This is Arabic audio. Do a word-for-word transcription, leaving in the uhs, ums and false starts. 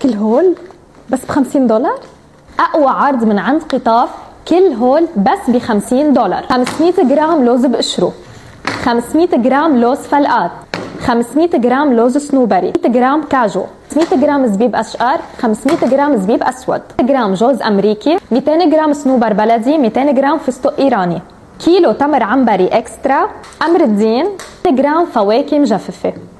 كل هول بس بخمسين دولار. أقوى عرض من عند قطاف، كل هول بس بخمسين دولار. خمسمية جرام لوز بقشره، خمسمية جرام لوز فلقات، خمسمية جرام لوز صنوبري، مية جرام كاجو، خمسمية جرام زبيب أشقر، خمسمية جرام زبيب أسود، جرام جوز أمريكي، ميتين جرام صنوبر بلدي، ميتين جرام فستق إيراني، كيلو تمر عنبري إكسترا، أمر الدين، جرام فواكه مجففة.